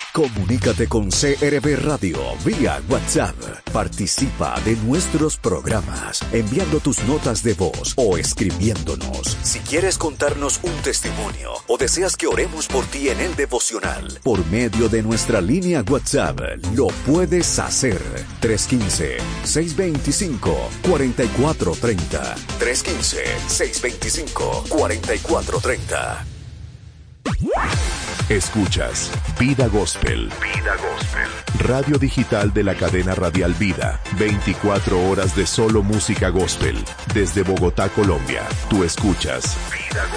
Comunícate con CRB Radio vía WhatsApp. Participa de nuestros programas enviando tus notas de voz o escribiéndonos. Si quieres contarnos un testimonio o deseas que oremos por ti en el devocional, por medio de nuestra línea WhatsApp, lo puedes hacer. 315-625-4430. 315-625-4430. Escuchas Vida Gospel. Vida Gospel. Radio digital de la cadena radial Vida. 24 horas de solo música gospel. Desde Bogotá, Colombia. Tú escuchas Vida Gospel.